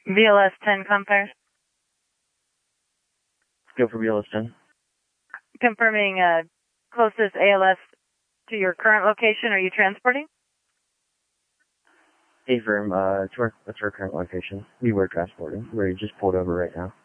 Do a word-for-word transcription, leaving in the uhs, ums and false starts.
V L S ten Compare. Let's go for V L S ten. Confirming uh, closest A L S to your current location. Are you transporting? Affirm, uh, to our, that's our current location. We were transporting. We're just pulled over right now.